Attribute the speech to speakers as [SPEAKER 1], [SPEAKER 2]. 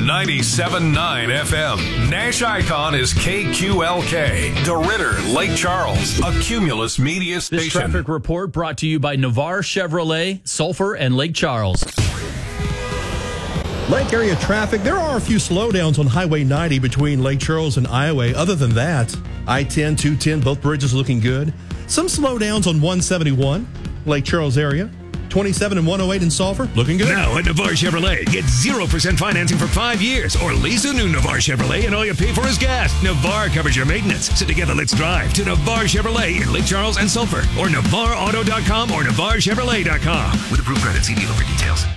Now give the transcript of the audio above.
[SPEAKER 1] 97.9 FM. Nash Icon is KQLK. DeRidder, Lake Charles, a Cumulus media station.
[SPEAKER 2] This traffic report brought to you by Navarre Chevrolet, Sulphur, and Lake Charles.
[SPEAKER 3] Lake area traffic. There are a few slowdowns on Highway 90 between Lake Charles and Iowa. Other than that, I-10, 210, both bridges looking good. Some slowdowns on 171, Lake Charles area. 27 and 108 in Sulphur, looking good.
[SPEAKER 4] Now at Navarre Chevrolet, get 0% financing for 5 years or lease a new Navarre Chevrolet and all you pay for is gas. Navarre covers your maintenance. So together, let's drive to Navarre Chevrolet in Lake Charles and Sulphur or NavarreAuto.com or NavarreChevrolet.com.
[SPEAKER 5] With approved credit, see dealer for details.